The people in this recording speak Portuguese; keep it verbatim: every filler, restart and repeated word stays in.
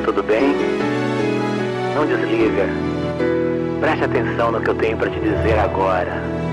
tudo bem? Não desliga. Preste atenção no que eu tenho para te dizer agora.